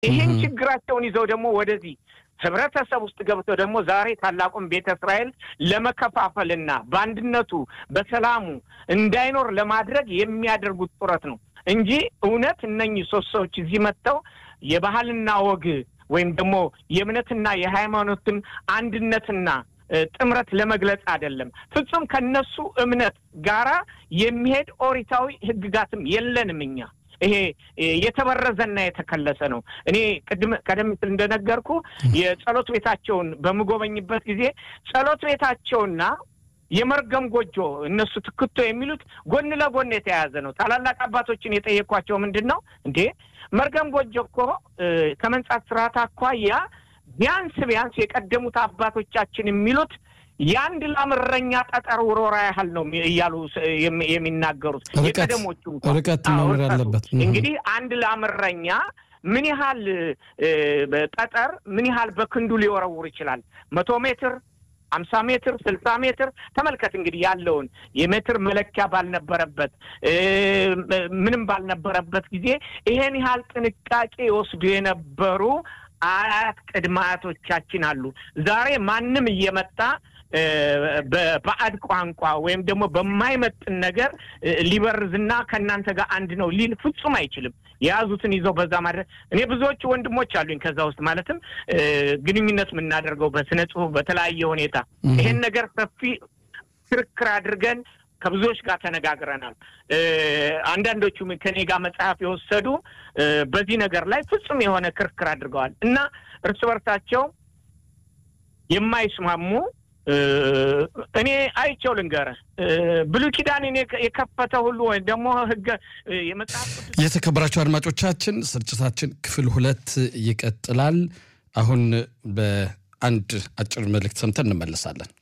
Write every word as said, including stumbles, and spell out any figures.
ይሄን ችግራቸውን ይዘው ደግሞ ወደዚህ ህብረተሰብ ውስጥ ገብተው ደግሞ ዛሬ ታላቁን ቤተ እስራኤል ለመከፋፈልና በአንድነቱ በሰላሙ እንዳይኖር ለማድረግ የሚያደርጉት ጥረት ነው እንጂ እውነት እነኚህ ሶስት ሰዎች እዚህ መጥተው የባህልና ወግ ወይም ደግሞ የእምነትና የሃይማኖትን አንድነትና ጥምረት ለመግለጽ አይደለም ፍጹም ከነሱ እምነት ጋራ የሚሄድ ኦሪታዊ ህግጋትም የለንምኛ ይሄ የተበረዘና የተከለሰ ነው እኔ ቀደም ቀደም እንደነገርኩ የጸሎት ቤታቸውን በመጎበኝበት ጊዜ ጸሎት ቤታቸውና የመርገም ጎጆ እነሱ ትክክቶ የሚሉት ጎን ለጎን የተያያዘ ነው ታላላቅ አባቶችን የጠየቋቸው ምንድነው እንዴ መርገም ጎጆ እኮ ከመንጻት ስርዓት አኳያ ቢያንስ ቢያንስ የቀደሙት አባቶቻችን የሚሉት ያንድ ላምረኛ ጠጠር ወሮራ ያህል ነው ይያሉ የሚናገሩት የቀደሞቹ ርቀት መኖር አለበት እንግዲህ አንድ ላምረኛ ምን ያህል ጠጠር ምን ያህል በክንዱ ሊወረውር ይችላል መቶ ሜትር አምሳ ሜትር ስልሳ ሜትር ተመልከት እንግዲህ ያለውን የሜትር መለኪያ ባልነበረበት ምንም ባልነበረበት ጊዜ ይሄን ያህል ጥንቃቄ ወስዱ የነበሩ አያት ቅድማቶቻችን አሉ ዛሬ ማንንም እየመጣ በባዕድ ቋንቋ ወይም ደግሞ በማይመጥን ነገር ሊበርዝና ከናንተ ጋር አንድ ነው ሊል ፍጹም አይችልም ያዙትን ይዘው በዛ ማድረግ እኔ ብዙዎች ወንድሞች አሉኝ ከዛ ውስጥ ማለትም ግንኙነት ምናደርገው በስነ ጽሁፍ በተለያየ ሁኔታ ይሄን ነገር ሰፊ ክርክር አድርገን ከብዙዎች ጋር ተነጋግረናል አንዳንዶቹ ከኔ ጋር መጽሐፍ የወሰዱ በዚህ ነገር ላይ ፍጹም የሆነ ክርክር አድርገዋል እና እርስ በርሳቸው የማይስማሙ እኔ አይቸው ልንገር ብሉይ ኪዳን እኔ የከፈተ ሁሉ ወይ ደግሞ ህግ የመጽሐፍ የተከበራችሁ አድማጮቻችን ስርጭታችን ክፍል ሁለት ይቀጥላል አሁን በአንድ አጭር መልእክት ሰምተን እንመለሳለን